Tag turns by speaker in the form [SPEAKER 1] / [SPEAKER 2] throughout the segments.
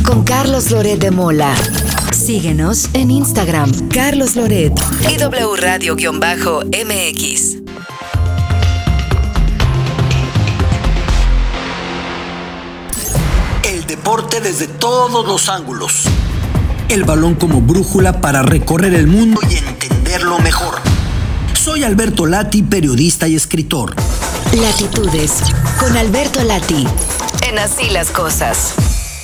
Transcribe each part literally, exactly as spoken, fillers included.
[SPEAKER 1] con Carlos Loret de Mola. Síguenos en Instagram, Carlos Loret y W Radio-M X.
[SPEAKER 2] El deporte desde todos los ángulos. El balón como brújula para recorrer el mundo y entenderlo mejor. Soy Alberto Lati, periodista y escritor.
[SPEAKER 1] Latitudes con Alberto Lati. En Así las Cosas.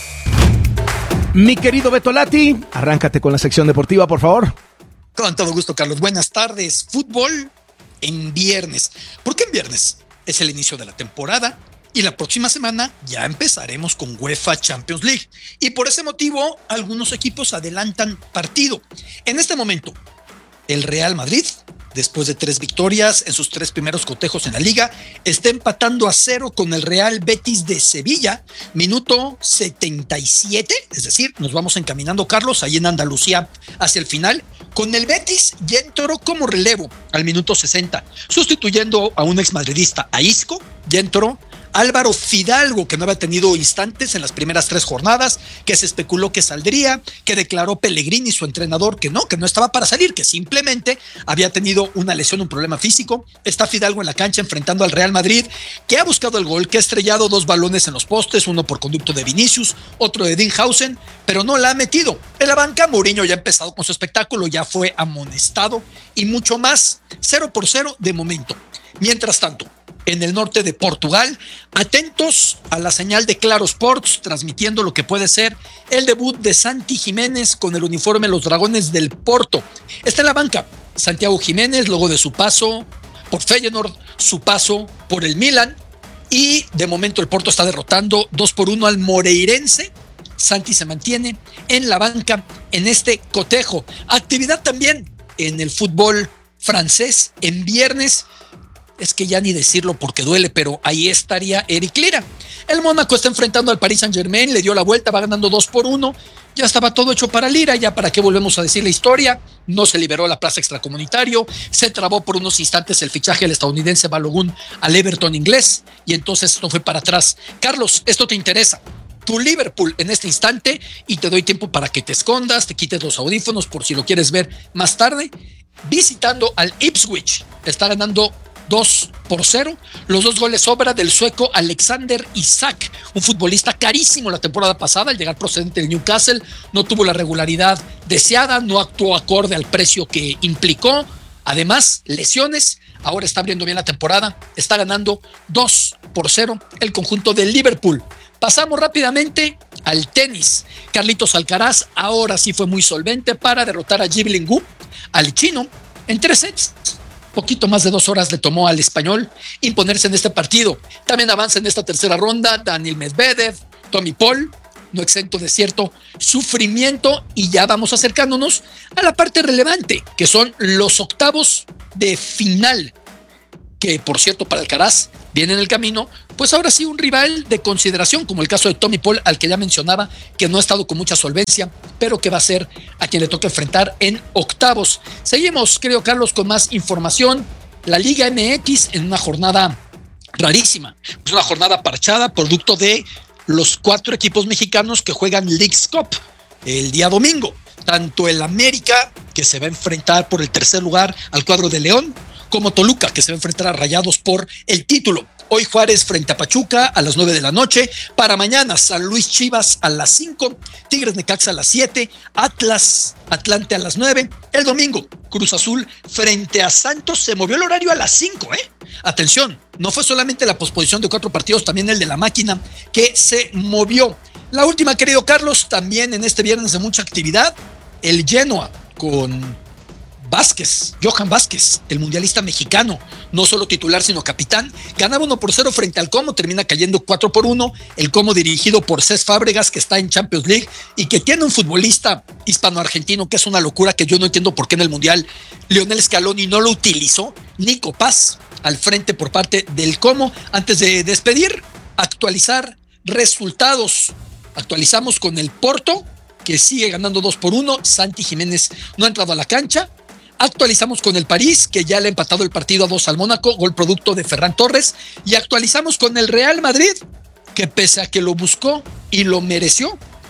[SPEAKER 3] Mi querido Beto Lati, arráncate con la sección deportiva, por favor.
[SPEAKER 4] Con todo gusto, Carlos. Buenas tardes. Fútbol en viernes. ¿Por qué en viernes? Es el inicio de la temporada y la próxima semana ya empezaremos con UEFA Champions League. Y por ese motivo, algunos equipos adelantan partido. En este momento, el Real Madrid, después de tres victorias en sus tres primeros cotejos en la liga, está empatando a cero con el Real Betis de Sevilla, minuto setenta y siete, es decir, nos vamos encaminando, Carlos, ahí en Andalucía hacia el final. Con el Betis ya entró como relevo al minuto sesenta, sustituyendo a un exmadridista, a Isco, ya entró Álvaro Fidalgo, que no había tenido instantes en las primeras tres jornadas, que se especuló que saldría, que declaró Pellegrini, su entrenador, que no, que no estaba para salir, que simplemente había tenido una lesión, un problema físico. Está Fidalgo en la cancha enfrentando al Real Madrid, que ha buscado el gol, que ha estrellado dos balones en los postes, uno por conducto de Vinicius, otro de Dinhausen, pero no la ha metido. En la banca, Mourinho ya ha empezado con su espectáculo, ya fue amonestado y mucho más. Cero por cero de momento. Mientras tanto, en el norte de Portugal, atentos a la señal de Claro Sports, transmitiendo lo que puede ser el debut de Santi Jiménez con el uniforme de los Dragones del Porto. Está en la banca Santiago Jiménez, luego de su paso por Feyenoord, su paso por el Milan, y de momento el Porto está derrotando dos por uno al Moreirense. Santi se mantiene en la banca en este cotejo. Actividad también en el fútbol francés en viernes. Es que ya ni decirlo porque duele, pero ahí estaría Eric Lira. El Mónaco está enfrentando al Paris Saint-Germain, le dio la vuelta, va ganando dos por uno. Ya estaba todo hecho para Lira, ya para qué volvemos a decir la historia. No se liberó la plaza extracomunitario, se trabó por unos instantes el fichaje del estadounidense Balogun al Everton inglés y entonces esto fue para atrás. Carlos, esto te interesa. Tu Liverpool en este instante, y te doy tiempo para que te escondas, te quites los audífonos por si lo quieres ver más tarde. Visitando al Ipswich, está ganando dos por cero, los dos goles obra del sueco Alexander Isak, un futbolista carísimo la temporada pasada al llegar procedente del Newcastle, no tuvo la regularidad deseada, no actuó acorde al precio que implicó, además lesiones, ahora está abriendo bien la temporada, está ganando dos por cero el conjunto del Liverpool. Pasamos rápidamente al tenis. Carlitos Alcaraz ahora sí fue muy solvente para derrotar a Yibling Gu, al chino, en tres sets. Poquito más de dos horas le tomó al español imponerse en este partido. También avanza en esta tercera ronda Daniil Medvedev, Tommy Paul, no exento de cierto sufrimiento, y ya vamos acercándonos a la parte relevante, que son los octavos de final, que por cierto para Alcaraz viene en el camino, pues ahora sí un rival de consideración, como el caso de Tommy Paul, al que ya mencionaba, que no ha estado con mucha solvencia, pero que va a ser a quien le toca enfrentar en octavos. Seguimos, querido Carlos, con más información. La Liga M X en una jornada rarísima, es una jornada parchada, producto de los cuatro equipos mexicanos que juegan Leagues Cup el día domingo. Tanto el América, que se va a enfrentar por el tercer lugar al cuadro de León, como Toluca, que se va a enfrentar a Rayados por el título. Hoy Juárez frente a Pachuca a las nueve de la noche. Para mañana San Luis Chivas a las cinco, Tigres Necaxa a las siete, Atlas Atlante a las nueve. El domingo Cruz Azul frente a Santos. Se movió el horario a las cinco, ¿eh? Atención, no fue solamente la posposición de cuatro partidos, también el de la máquina que se movió. La última, querido Carlos, también en este viernes de mucha actividad, el Genoa con Vázquez, Johan Vázquez, el mundialista mexicano, no solo titular sino capitán, ganaba uno por cero frente al Como, termina cayendo cuatro por uno, el Como dirigido por Cés Fábregas, que está en Champions League y que tiene un futbolista hispano-argentino que es una locura, que yo no entiendo por qué en el mundial Lionel Scaloni no lo utilizó. Nico Paz al frente por parte del Como. Antes de despedir, actualizar resultados. Actualizamos con el Porto, que sigue ganando dos por uno, Santi Jiménez no ha entrado a la cancha. Actualizamos con el París, que ya le ha empatado el partido a dos al Mónaco, gol producto de Ferran Torres. Y actualizamos con el Real Madrid, que pese a que lo buscó y lo mereció,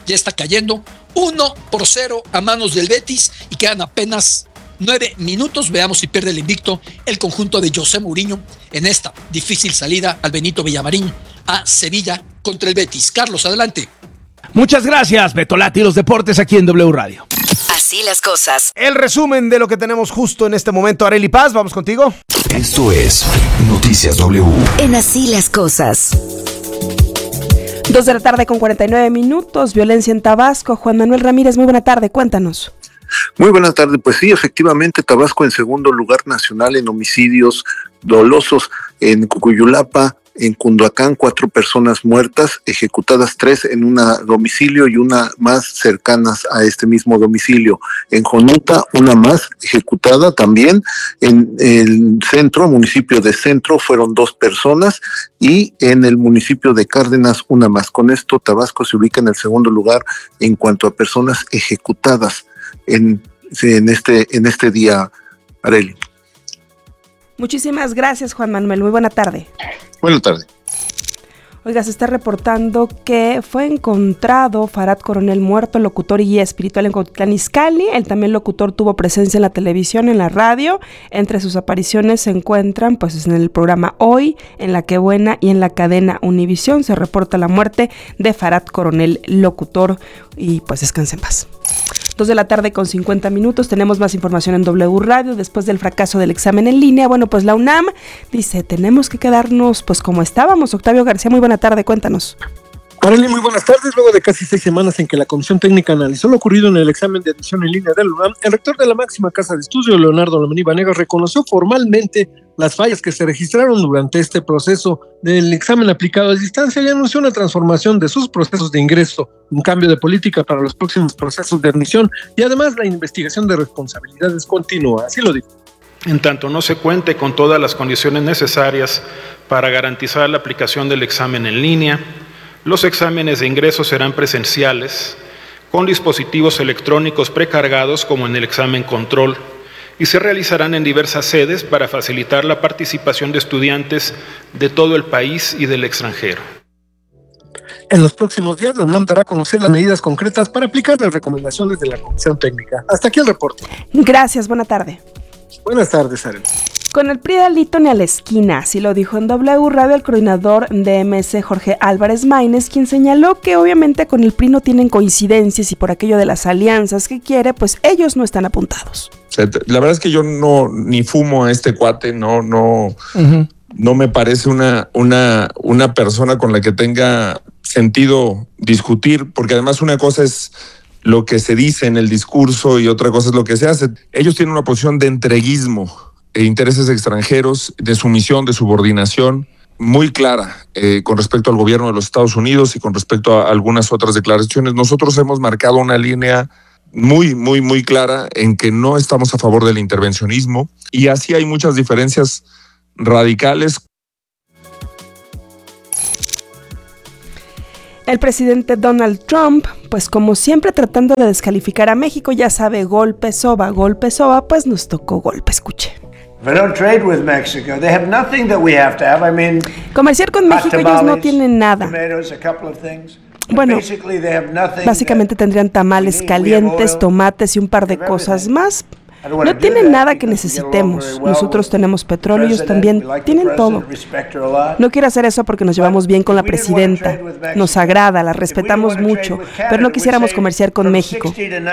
[SPEAKER 4] ya está cayendo uno por cero a manos del Betis y quedan apenas nueve minutos. Veamos si pierde el invicto el conjunto de José Mourinho en esta difícil salida al Benito Villamarín a Sevilla contra el Betis. Carlos, adelante.
[SPEAKER 3] Muchas gracias, Beto Lati, los deportes aquí en W Radio.
[SPEAKER 1] Así las cosas.
[SPEAKER 3] El resumen de lo que tenemos justo en este momento. Arely Paz, vamos contigo.
[SPEAKER 5] Esto es Noticias W.
[SPEAKER 1] En Así las cosas.
[SPEAKER 6] Dos de la tarde con cuarenta y nueve minutos. Violencia en Tabasco. Juan Manuel Ramírez, muy buena tarde, cuéntanos.
[SPEAKER 7] Muy buena tarde, pues sí, efectivamente, Tabasco en segundo lugar nacional en homicidios dolosos. En Cucuyulapa, en Cunduacán, cuatro personas muertas, ejecutadas tres en un domicilio y una más cercanas a este mismo domicilio. En Jonuta, una más ejecutada también. En el centro, municipio de Centro, fueron dos personas, y en el municipio de Cárdenas, una más. Con esto, Tabasco se ubica en el segundo lugar en cuanto a personas ejecutadas en, en este en este día, Arely.
[SPEAKER 6] Muchísimas gracias, Juan Manuel. Muy buena tarde.
[SPEAKER 7] Buenas tardes.
[SPEAKER 6] Oiga, se está reportando que fue encontrado Farad Coronel muerto, locutor y guía espiritual en Cuautitlán Izcalli. El también locutor tuvo presencia en la televisión, en la radio. Entre sus apariciones se encuentran pues en el programa Hoy, en La Qué Buena y en la cadena Univisión. Se reporta la muerte de Farad Coronel, locutor, y pues descanse en paz. Dos de la tarde con cincuenta minutos, tenemos más información en W Radio. Después del fracaso del examen en línea, bueno, pues la UNAM dice, tenemos que quedarnos pues como estábamos. Octavio García, muy buena tarde, cuéntanos.
[SPEAKER 8] Arely, muy buenas tardes. Luego de casi seis semanas en que la Comisión Técnica analizó lo ocurrido en el examen de admisión en línea de la UNAM, el rector de la máxima casa de estudio, Leonardo Lomelí Vanegas, reconoció formalmente las fallas que se registraron durante este proceso del examen aplicado a distancia y anunció una transformación de sus procesos de ingreso, un cambio de política para los próximos procesos de admisión y además la investigación de responsabilidades continúa. Así lo dijo.
[SPEAKER 9] En tanto no se cuente con todas las condiciones necesarias para garantizar la aplicación del examen en línea, los exámenes de ingreso serán presenciales, con dispositivos electrónicos precargados como en el examen control, y se realizarán en diversas sedes para facilitar la participación de estudiantes de todo el país y del extranjero.
[SPEAKER 8] En los próximos días, la UNAM dará a conocer las medidas concretas para aplicar las recomendaciones de la Comisión Técnica. Hasta aquí el reporte.
[SPEAKER 6] Gracias, buena tarde.
[SPEAKER 8] Buenas tardes, Arely.
[SPEAKER 6] Con el P R I Alito ni a la esquina, así lo dijo en W Radio el coordinador de M S, Jorge Álvarez Maínez, quien señaló que obviamente con el P R I no tienen coincidencias y por aquello de las alianzas que quiere, pues ellos no están apuntados.
[SPEAKER 10] O sea, la verdad es que yo no ni fumo a este cuate, no, no, uh-huh. no me parece una, una, una persona con la que tenga sentido discutir, porque además una cosa es lo que se dice en el discurso y otra cosa es lo que se hace. Ellos tienen una posición de entreguismo e intereses extranjeros, de sumisión, de subordinación, muy clara eh, con respecto al gobierno de los Estados Unidos y con respecto a algunas otras declaraciones. Nosotros hemos marcado una línea muy, muy, muy clara en que no estamos a favor del intervencionismo y así hay muchas diferencias radicales.
[SPEAKER 6] El presidente Donald Trump, pues como siempre tratando de descalificar a México, ya sabe, golpe soba, golpe soba, pues nos tocó golpe, escuche. Comerciar con México, ellos no tienen nada. Bueno, básicamente tendrían tamales calientes, tomates y un par de cosas más. No tienen nada que necesitemos. Nosotros tenemos petróleo, ellos también tienen todo. No quiero hacer eso porque nos llevamos bien con la presidenta. Nos agrada, la respetamos mucho, pero no quisiéramos comerciar con México.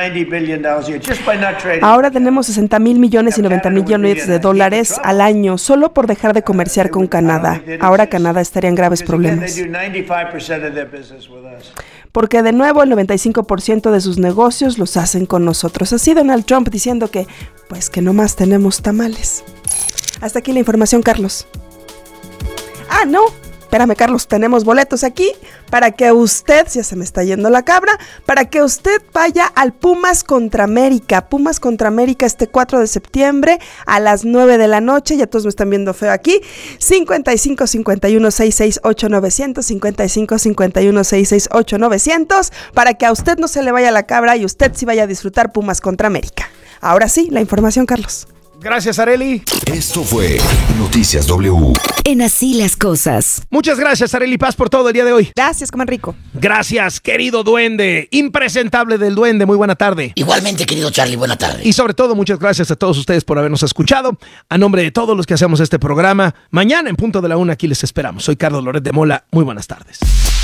[SPEAKER 6] Ahora tenemos sesenta mil millones y noventa millones de dólares al año solo por dejar de comerciar con Canadá. Ahora Canadá estaría en graves problemas. Porque de nuevo el noventa y cinco por ciento de sus negocios los hacen con nosotros. Así Donald Trump diciendo que, pues que nomás tenemos tamales. Hasta aquí la información, Carlos. Ah, no, espérame, Carlos, tenemos boletos aquí para que usted, ya se me está yendo la cabra, para que usted vaya al Pumas contra América. Pumas contra América este cuatro de septiembre a las nueve de la noche. Ya todos me están viendo feo aquí. cincuenta y cinco, cincuenta y uno, sesenta y seis, ocho, novecientos, cincuenta y cinco, cincuenta y uno, sesenta y seis, ocho, novecientos, para que a usted no se le vaya la cabra y usted sí vaya a disfrutar Pumas contra América. Ahora sí, la información, Carlos.
[SPEAKER 3] Gracias, Arely.
[SPEAKER 5] Esto fue Noticias W.
[SPEAKER 1] En Así las Cosas.
[SPEAKER 3] Muchas gracias, Arely Paz, por todo el día de hoy.
[SPEAKER 6] Gracias, coman rico.
[SPEAKER 3] Gracias, querido duende. Impresentable del duende. Muy buena tarde.
[SPEAKER 11] Igualmente, querido Charlie, buena tarde.
[SPEAKER 3] Y sobre todo, muchas gracias a todos ustedes por habernos escuchado. A nombre de todos los que hacemos este programa, mañana en punto de la una aquí les esperamos. Soy Carlos Loret de Mola. Muy buenas tardes.